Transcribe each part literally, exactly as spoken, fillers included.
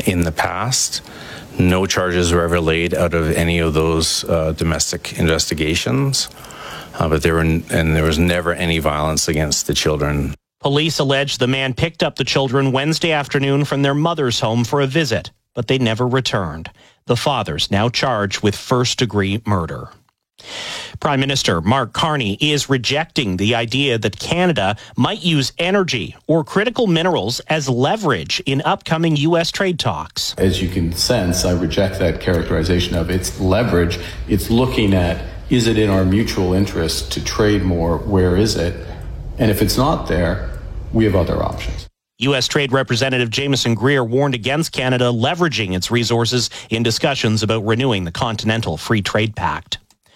in the past. No charges were ever laid out of any of those uh, domestic investigations, uh, but there were and there was never any violence against the children. Police allege the man picked up the children Wednesday afternoon from their mother's home for a visit, but they never returned. The father's now charged with first-degree murder. Prime Minister Mark Carney is rejecting the idea that Canada might use energy or critical minerals as leverage in upcoming U S trade talks. As you can sense, I reject that characterization of it's leverage. It's looking at, is it in our mutual interest to trade more? Where is it? And if it's not there, we have other options. U S Trade Representative Jameson Greer warned against Canada leveraging its resources in discussions about renewing the Continental Free Trade Pact.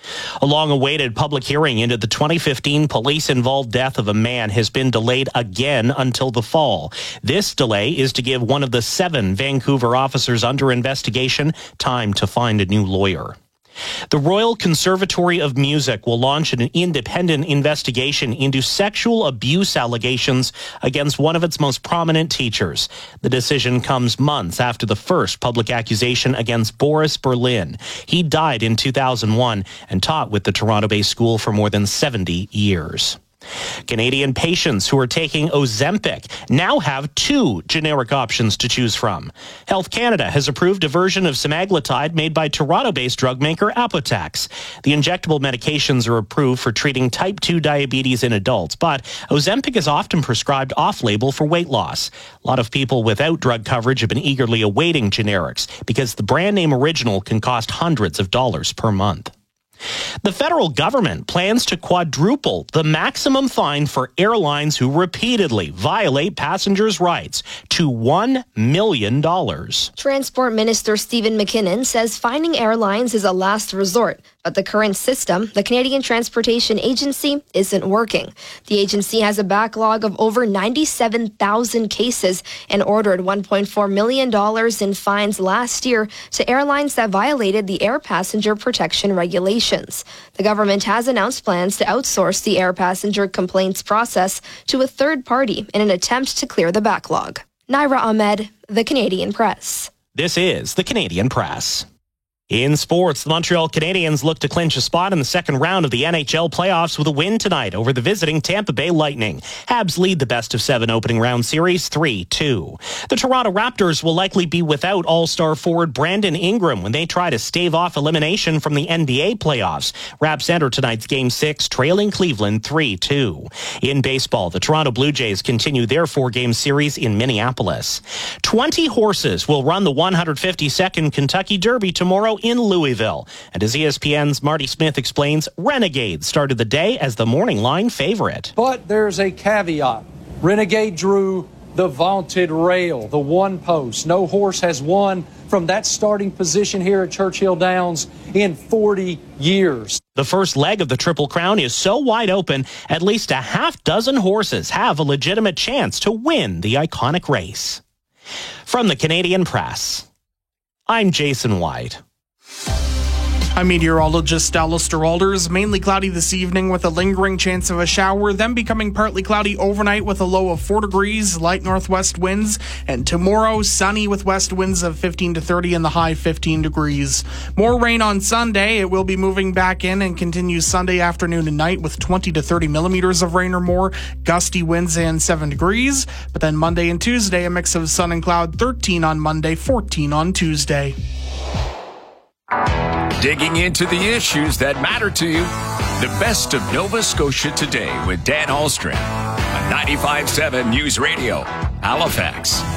A long-awaited public hearing into the twenty fifteen police-involved death of a man has been delayed again until the fall. This delay is to give one of the seven Vancouver officers under investigation time to find a new lawyer. The Royal Conservatory of Music will launch an independent investigation into sexual abuse allegations against one of its most prominent teachers. The decision comes months after the first public accusation against Boris Berlin. He died in two thousand one and taught with the Toronto-based school for more than seventy years. Canadian patients who are taking Ozempic now have two generic options to choose from. Health Canada has approved a version of semaglutide made by Toronto-based drug maker Apotex. The injectable medications are approved for treating type two diabetes in adults, but Ozempic is often prescribed off-label for weight loss. A lot of people without drug coverage have been eagerly awaiting generics because the brand name original can cost hundreds of dollars per month. The federal government plans to quadruple the maximum fine for airlines who repeatedly violate passengers' rights to one million dollars. Transport Minister Stephen McKinnon says fining airlines is a last resort, but the current system, the Canadian Transportation Agency, isn't working. The agency has a backlog of over ninety-seven thousand cases and ordered one point four million dollars in fines last year to airlines that violated the air passenger protection regulations. The government has announced plans to outsource the air passenger complaints process to a third party in an attempt to clear the backlog. Naira Ahmed, The Canadian Press. This is The Canadian Press. In sports, the Montreal Canadiens look to clinch a spot in the second round of the N H L playoffs with a win tonight over the visiting Tampa Bay Lightning. Habs lead the best-of-seven opening round series three two. The Toronto Raptors will likely be without all-star forward Brandon Ingram when they try to stave off elimination from the N B A playoffs. Raps enter tonight's Game six, trailing Cleveland three two. In baseball, the Toronto Blue Jays continue their four-game series in Minneapolis. twenty horses will run the one hundred fifty-second Kentucky Derby tomorrow in Louisville. And as E S P N's Marty Smith explains, Renegade started the day as the morning line favorite. But there's a caveat. Renegade drew the vaunted rail, the one post. No horse has won from that starting position here at Churchill Downs in forty years. The first leg of the Triple Crown is so wide open, at least a half dozen horses have a legitimate chance to win the iconic race. From the Canadian Press, I'm Jason White. I'm meteorologist Alistair Alders. Mainly cloudy this evening with a lingering chance of a shower, then becoming partly cloudy overnight with a low of four degrees, light northwest winds, and tomorrow sunny with west winds of fifteen to thirty and the high fifteen degrees. More rain on Sunday. It will be moving back in and continues Sunday afternoon and night with twenty to thirty millimeters of rain or more, gusty winds and seven degrees. But then Monday and Tuesday, a mix of sun and cloud, thirteen on Monday, fourteen on Tuesday. Digging into the issues that matter to you. The best of Nova Scotia Today with Dan Ahlstrom on ninety-five point seven News Radio, Halifax.